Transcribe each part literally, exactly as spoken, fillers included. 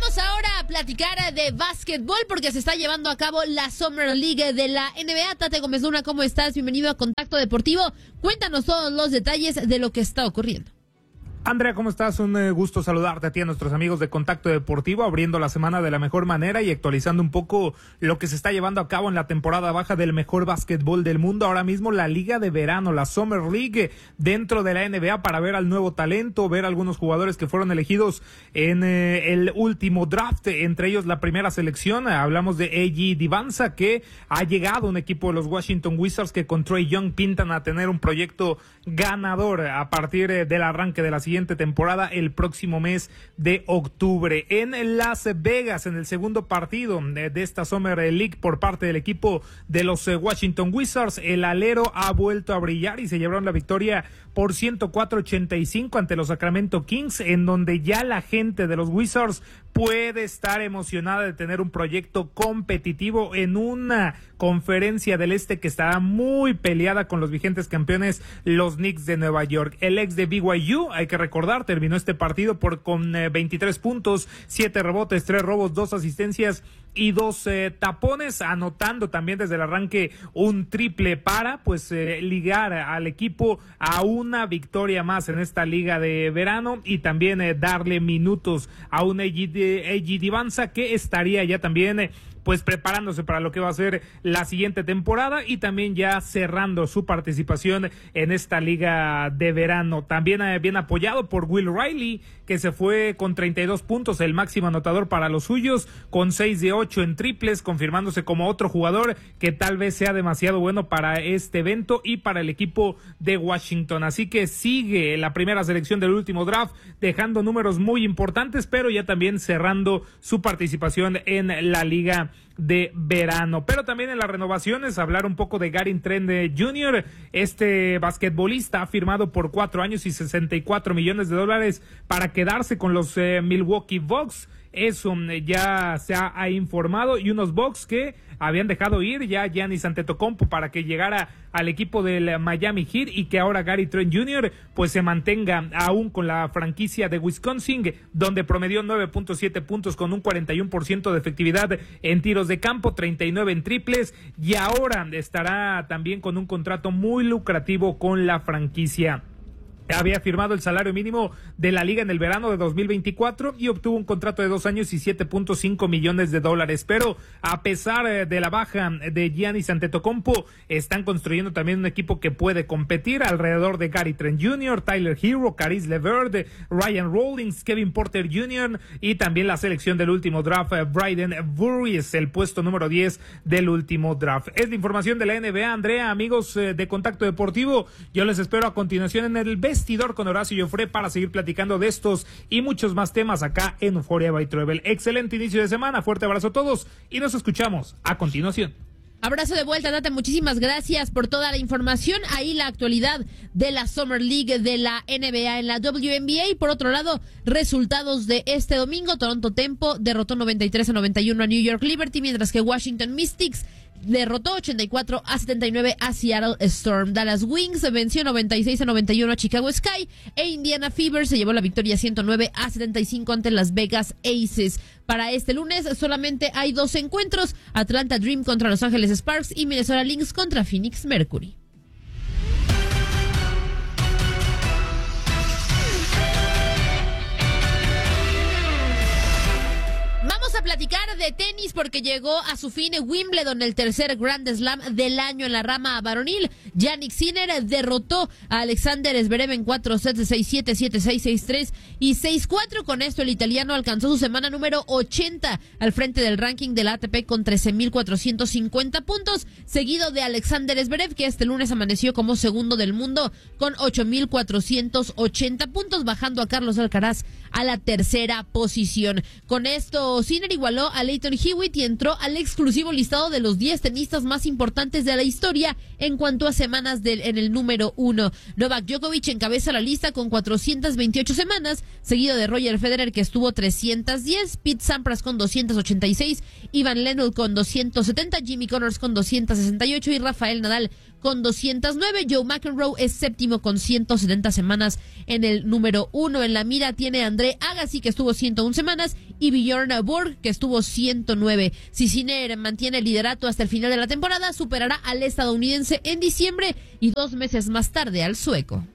Vamos ahora a platicar de básquetbol porque se está llevando a cabo la Summer League de la N B A. Tate Gómez Luna, ¿cómo estás? Bienvenido a Contacto Deportivo. Cuéntanos todos los detalles de lo que está ocurriendo. Andrea, ¿cómo estás? Un eh, gusto saludarte a ti, a nuestros amigos de Contacto Deportivo, abriendo la semana de la mejor manera y actualizando un poco lo que se está llevando a cabo en la temporada baja del mejor básquetbol del mundo. Ahora mismo la Liga de Verano, la Summer League, dentro de la N B A para ver al nuevo talento, ver algunos jugadores que fueron elegidos en eh, el último draft, entre ellos la primera selección. Hablamos de A J Divanza, que ha llegado un equipo de los Washington Wizards que con Trae Young pintan a tener un proyecto ganador a partir eh, del arranque de la siguiente temporada el próximo mes de octubre. En Las Vegas, en el segundo partido de, de esta Summer League por parte del equipo de los eh, Washington Wizards, el alero ha vuelto a brillar y se llevaron la victoria por ciento cuatro a ochenta y cinco ante los Sacramento Kings, en donde ya la gente de los Wizards puede estar emocionada de tener un proyecto competitivo en una conferencia del este que estará muy peleada con los vigentes campeones, los Knicks de Nueva York. El ex de B Y U, hay que recordar, terminó este partido por con eh, veintitrés puntos, siete rebotes, tres robos, dos asistencias y dos eh, tapones, anotando también desde el arranque un triple para pues eh, ligar al equipo a una victoria más en esta liga de verano y también eh, darle minutos a un A J Divanza que estaría ya también eh, pues preparándose para lo que va a ser la siguiente temporada y también ya cerrando su participación en esta liga de verano. También eh, bien apoyado por Will Riley, que se fue con treinta y dos puntos, el máximo anotador para los suyos, con seis de ocho en triples, confirmándose como otro jugador que tal vez sea demasiado bueno para este evento y para el equipo de Washington. Así que sigue la primera selección del último draft, dejando números muy importantes, pero ya también cerrando su participación en la liga de verano. Pero también en las renovaciones, hablar un poco de Gary Trent junior Este basquetbolista ha firmado por cuatro años y sesenta y cuatro millones de dólares para quedarse con los eh, Milwaukee Bucks. Eso ya se ha, ha informado, y unos Bucks que habían dejado ir ya Giannis Antetokounmpo para que llegara al equipo del Miami Heat, y que ahora Gary Trent junior pues se mantenga aún con la franquicia de Wisconsin, donde promedió nueve punto siete puntos con un cuarenta y uno por ciento de efectividad en tiros de campo, treinta y nueve en triples, y ahora estará también con un contrato muy lucrativo con la franquicia. Había firmado el salario mínimo de la liga en el verano de dos mil veinticuatro y obtuvo un contrato de dos años y siete punto cinco millones de dólares. Pero a pesar de la baja de Giannis Antetokounmpo, están construyendo también un equipo que puede competir alrededor de Gary Trent junior, Tyler Hero, Caris LeVert, Ryan Rollins, Kevin Porter junior y también la selección del último draft, Bryden Burry, es el puesto número diez del último draft. Es la información de la N B A, Andrea, amigos de Contacto Deportivo. Yo les espero a continuación en el Vestidor con Horacio Joffre para seguir platicando de estos y muchos más temas acá en Euphoria by Travel. Excelente inicio de semana, fuerte abrazo a todos y nos escuchamos a continuación. Abrazo de vuelta, Tata, muchísimas gracias por toda la información. Ahí la actualidad de la Summer League de la N B A en la W N B A. Y por otro lado, resultados de este domingo. Toronto Tempo derrotó noventa y tres a noventa y uno a New York Liberty, mientras que Washington Mystics derrotó ochenta y cuatro a setenta y nueve a Seattle Storm. Dallas Wings venció noventa y seis a noventa y uno a Chicago Sky, e Indiana Fever se llevó la victoria ciento nueve a setenta y cinco ante Las Vegas Aces. Para este lunes solamente hay dos encuentros: Atlanta Dream contra Los Ángeles Sparks y Minnesota Lynx contra Phoenix Mercury. Vamos a platicar de tenis porque llegó a su fin Wimbledon, el tercer Grand Slam del año en la rama varonil. Jannik Sinner derrotó a Alexander Zverev en cuatro sets de seis siete, siete seis, seis tres y seis cuatro. Con esto el italiano alcanzó su semana número ochenta al frente del ranking del A T P con trece mil cuatrocientos cincuenta puntos, seguido de Alexander Zverev, que este lunes amaneció como segundo del mundo con ocho mil cuatrocientos ochenta puntos, bajando a Carlos Alcaraz a la tercera posición. Con esto Sinner igual igualó a Lleyton Hewitt y entró al exclusivo listado de los diez tenistas más importantes de la historia en cuanto a semanas del, en el número uno. Novak Djokovic encabeza la lista con cuatrocientas veintiocho semanas, seguido de Roger Federer, que estuvo trescientas diez, Pete Sampras con doscientas ochenta y seis, Ivan Lendl con doscientas setenta, Jimmy Connors con doscientas sesenta y ocho y Rafael Nadal con doscientas nueve. Joe McEnroe es séptimo con ciento setenta semanas en el número uno. En la mira tiene André Agassi, que estuvo ciento una semanas, y Bjorn Borg, que estuvo ciento nueve. Si Sinner mantiene el liderato hasta el final de la temporada, superará al estadounidense en diciembre y dos meses más tarde al sueco.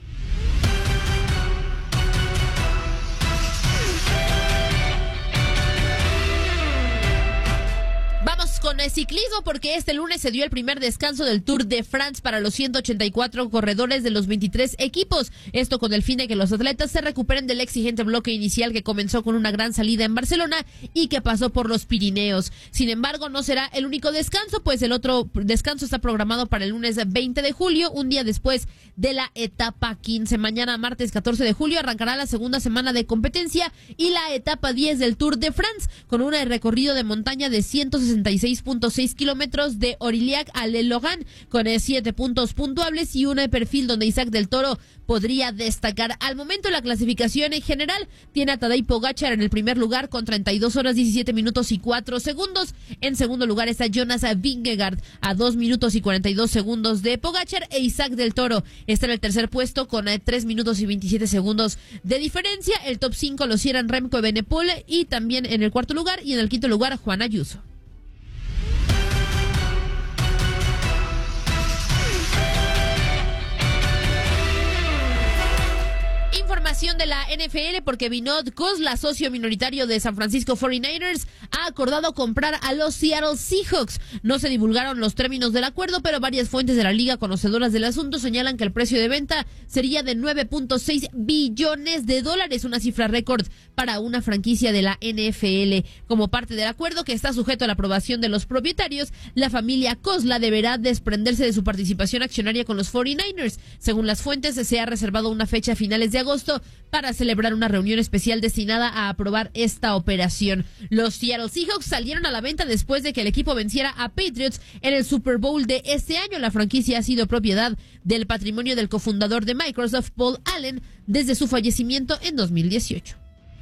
Vamos con el ciclismo, porque este lunes se dio el primer descanso del Tour de France para los ciento ochenta y cuatro corredores de los veintitrés equipos. Esto con el fin de que los atletas se recuperen del exigente bloque inicial que comenzó con una gran salida en Barcelona y que pasó por los Pirineos. Sin embargo, no será el único descanso, pues el otro descanso está programado para el lunes veinte de julio, un día después de la etapa quince. Mañana, martes catorce de julio, arrancará la segunda semana de competencia y la etapa diez del Tour de France, con un recorrido de montaña de ciento sesenta y seis punto seis kilómetros de Aurillac a Le Logan, con siete puntos puntuables y un perfil donde Isaac del Toro podría destacar. Al momento, la clasificación en general tiene a Tadej Pogačar en el primer lugar con treinta y dos horas diecisiete minutos y cuatro segundos. En segundo lugar está Jonas Vingegaard a dos minutos y cuarenta y dos segundos de Pogačar, e Isaac del Toro está en el tercer puesto con tres minutos y veintisiete segundos de diferencia. El top cinco lo cierran Remco Evenepoel y también en el cuarto lugar, y en el quinto lugar Juan Ayuso. Información de la N F L, porque Vinod Kozla, socio minoritario de San Francisco cuarenta y nueve ers, ha acordado comprar a los Seattle Seahawks. No se divulgaron los términos del acuerdo, pero varias fuentes de la liga conocedoras del asunto señalan que el precio de venta sería de nueve punto seis billones de dólares, una cifra récord para una franquicia de la N F L. Como parte del acuerdo, que está sujeto a la aprobación de los propietarios, la familia Kozla deberá desprenderse de su participación accionaria con los cuarenta y nueve ers. Según las fuentes, se ha reservado una fecha a finales de agosto para celebrar una reunión especial destinada a aprobar esta operación. Los Seattle Seahawks salieron a la venta después de que el equipo venciera a Patriots en el Super Bowl de este año. La franquicia ha sido propiedad del patrimonio del cofundador de Microsoft, Paul Allen, desde su fallecimiento en dos mil dieciocho.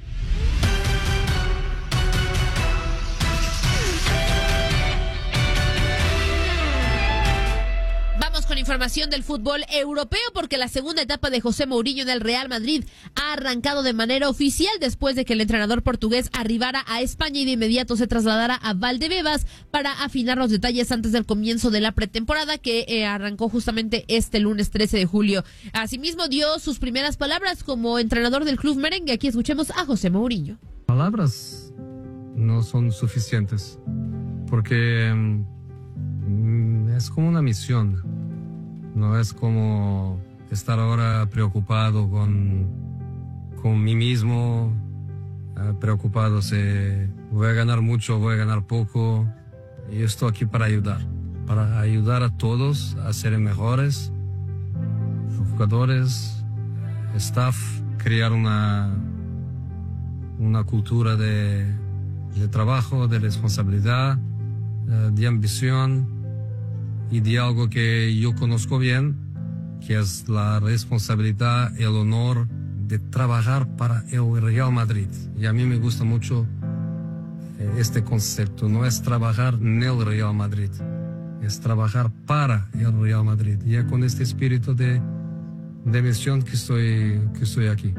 Con información del fútbol europeo, porque la segunda etapa de José Mourinho en el Real Madrid ha arrancado de manera oficial después de que el entrenador portugués arribara a España y de inmediato se trasladara a Valdebebas para afinar los detalles antes del comienzo de la pretemporada, que eh, arrancó justamente este lunes trece de julio. Asimismo, dio sus primeras palabras como entrenador del club merengue. Aquí escuchemos a José Mourinho. Palabras no son suficientes, porque mm, es como una misión. No es como estar ahora preocupado con, con mí mismo, eh, preocupado si voy a ganar mucho o voy a ganar poco. Yo estoy aquí para ayudar, para ayudar a todos a ser mejores, jugadores, staff, crear una, una cultura de, de trabajo, de responsabilidad, eh, de ambición, y de algo que yo conozco bien, que es la responsabilidad, el honor de trabajar para el Real Madrid. Y a mí me gusta mucho este concepto. No es trabajar en el Real Madrid, es trabajar para el Real Madrid. Y es con este espíritu de, de misión que estoy, que estoy aquí.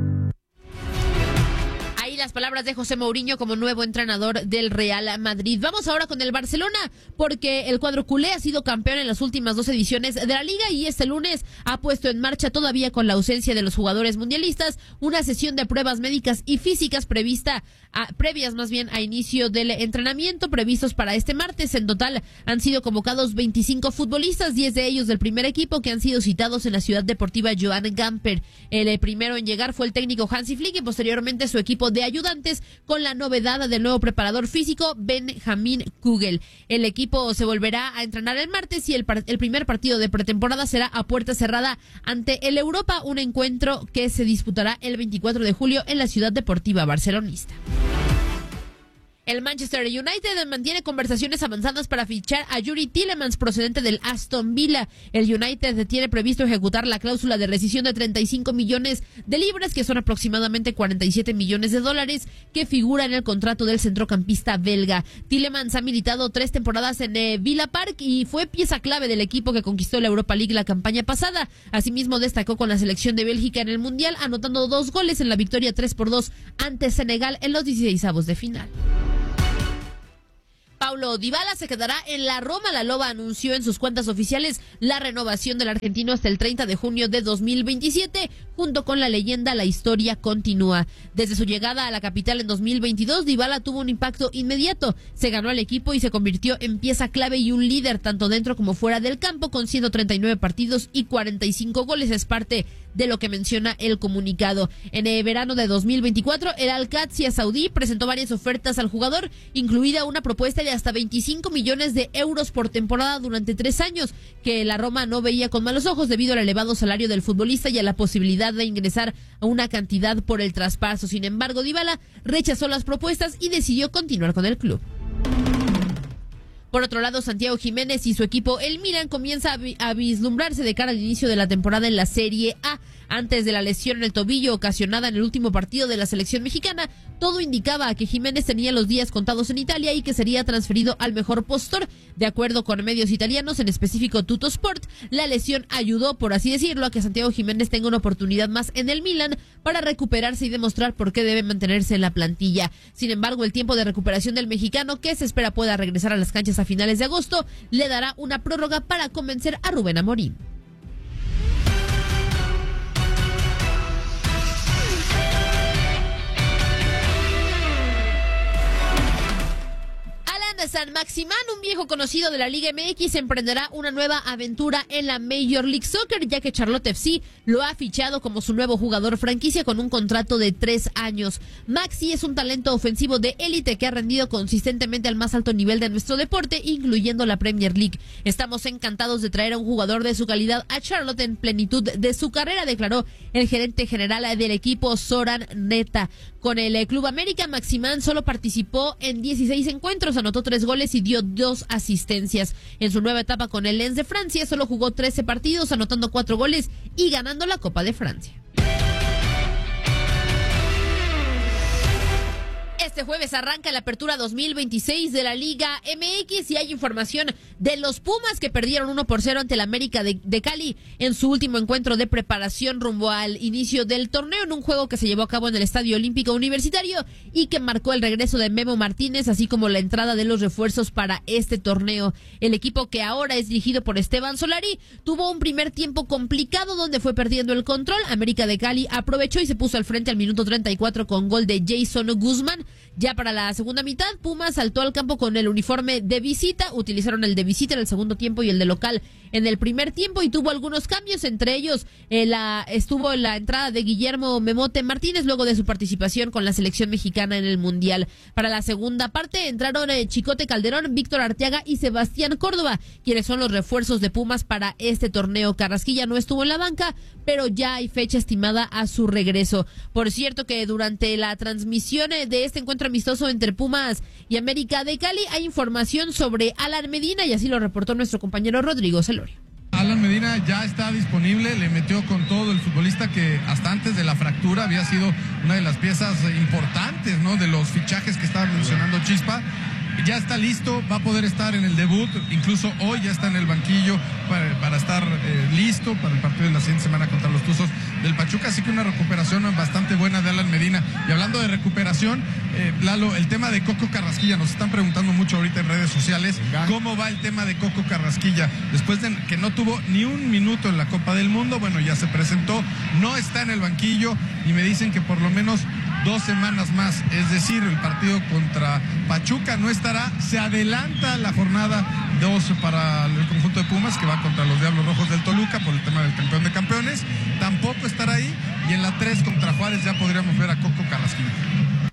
Las palabras de José Mourinho como nuevo entrenador del Real Madrid. Vamos ahora con el Barcelona, porque el cuadro culé ha sido campeón en las últimas dos ediciones de la liga y este lunes ha puesto en marcha, todavía con la ausencia de los jugadores mundialistas, una sesión de pruebas médicas y físicas prevista a, previas más bien a inicio del entrenamiento, previstos para este martes. En total han sido convocados veinticinco futbolistas, diez de ellos del primer equipo, que han sido citados en la ciudad deportiva Joan Gamper. El primero en llegar fue el técnico Hansi Flick y posteriormente su equipo de ayudantes, con la novedad del nuevo preparador físico Benjamín Kugel. El equipo se volverá a entrenar el martes y el, el primer partido de pretemporada será a puerta cerrada ante el Europa, un encuentro que se disputará el veinticuatro de julio en la ciudad deportiva barcelonista. El Manchester United mantiene conversaciones avanzadas para fichar a Youri Tielemans procedente del Aston Villa. El United tiene previsto ejecutar la cláusula de rescisión de treinta y cinco millones de libras, que son aproximadamente cuarenta y siete millones de dólares, que figura en el contrato del centrocampista belga. Tielemans ha militado tres temporadas en eh, Villa Park y fue pieza clave del equipo que conquistó la Europa League la campaña pasada. Asimismo, destacó con la selección de Bélgica en el Mundial, anotando dos goles en la victoria tres por dos ante Senegal en los dieciseisavos de final. Paulo Dybala se quedará en la Roma. La Loba anunció en sus cuentas oficiales la renovación del argentino hasta el treinta de junio de dos mil veintisiete. Junto con la leyenda, la historia continúa. Desde su llegada a la capital en dos mil veintidós, Dybala tuvo un impacto inmediato. Se ganó al equipo y se convirtió en pieza clave y un líder tanto dentro como fuera del campo, con ciento treinta y nueve partidos y cuarenta y cinco goles. Es parte de lo que menciona el comunicado. En el verano de dos mil veinticuatro, el Al-Qadsiya saudí presentó varias ofertas al jugador, incluida una propuesta de hasta veinticinco millones de euros por temporada durante tres años, que la Roma no veía con malos ojos debido al elevado salario del futbolista y a la posibilidad de ingresar a una cantidad por el traspaso. Sin embargo, Dybala rechazó las propuestas y decidió continuar con el club. Por otro lado, Santiago Jiménez y su equipo, el Milan, comienza a, vi- a vislumbrarse de cara al inicio de la temporada en la Serie A. Antes de la lesión en el tobillo ocasionada en el último partido de la selección mexicana, todo indicaba a que Jiménez tenía los días contados en Italia y que sería transferido al mejor postor. De acuerdo con medios italianos, en específico Tuttosport, la lesión ayudó, por así decirlo, a que Santiago Jiménez tenga una oportunidad más en el Milan para recuperarse y demostrar por qué debe mantenerse en la plantilla. Sin embargo, el tiempo de recuperación del mexicano, que se espera pueda regresar a las canchas a finales de agosto, le dará una prórroga para convencer a Rubén Amorim. San Maximán, un viejo conocido de la Liga M X, emprenderá una nueva aventura en la Major League Soccer, ya que Charlotte F C lo ha fichado como su nuevo jugador franquicia con un contrato de tres años. Maxi es un talento ofensivo de élite que ha rendido consistentemente al más alto nivel de nuestro deporte, incluyendo la Premier League. Estamos encantados de traer a un jugador de su calidad a Charlotte en plenitud de su carrera, declaró el gerente general del equipo, Zoran Neta. Con el Club América, Maximán solo participó en dieciséis encuentros, anotó tres goles y dio dos asistencias. En su nueva etapa con el Lens de Francia, solo jugó trece partidos, anotando cuatro goles y ganando la Copa de Francia. Este jueves arranca la apertura dos mil veintiséis de la Liga M X y hay información de los Pumas, que perdieron uno por cero ante el América de, de Cali en su último encuentro de preparación rumbo al inicio del torneo, en un juego que se llevó a cabo en el Estadio Olímpico Universitario y que marcó el regreso de Memo Martínez, así como la entrada de los refuerzos para este torneo. El equipo, que ahora es dirigido por Esteban Solari, tuvo un primer tiempo complicado donde fue perdiendo el control. América de Cali aprovechó y se puso al frente al minuto treinta y cuatro con gol de Jason Guzmán. Ya para la segunda mitad, Pumas saltó al campo con el uniforme de visita, utilizaron el de visita en el segundo tiempo y el de local en el primer tiempo, y tuvo algunos cambios, entre ellos eh, la, estuvo la entrada de Guillermo Memote Martínez luego de su participación con la selección mexicana en el Mundial. Para la segunda parte entraron eh, Chicote Calderón, Víctor Arteaga y Sebastián Córdoba, quienes son los refuerzos de Pumas para este torneo. Carrasquilla no estuvo en la banca, pero ya hay fecha estimada a su regreso. Por cierto, que durante la transmisión eh, de este encuentro amistoso entre Pumas y América de Cali hay información sobre Alan Medina, y así lo reportó nuestro compañero Rodrigo Celorio. Alan Medina ya está disponible, le metió con todo el futbolista que hasta antes de la fractura había sido una de las piezas importantes, ¿no?, de los fichajes que estaba mencionando Chispa. Ya está listo, va a poder estar en el debut, incluso hoy ya está en el banquillo para, para estar eh, listo para el partido de la siguiente semana contra los Tuzos del Pachuca, así que una recuperación bastante buena de Alan Medina. Y hablando de recuperación, eh, Lalo, el tema de Coco Carrasquilla, nos están preguntando mucho ahorita en redes sociales, ¿cómo va el tema de Coco Carrasquilla? Después de que no tuvo ni un minuto en la Copa del Mundo, bueno, ya se presentó, no está en el banquillo y me dicen que por lo menos dos semanas más, es decir, el partido contra Pachuca no estará, se adelanta la jornada dos para el conjunto de Pumas, que va contra los Diablos Rojos del Toluca por el tema del campeón de campeones, tampoco estará ahí, y en la tres contra Juárez ya podríamos ver a Coco Carrasquilla.